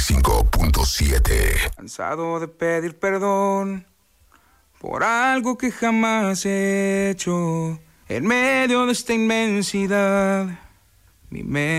95.7. Cansado de pedir perdón por algo que jamás he hecho. En medio de esta inmensidad, mi mente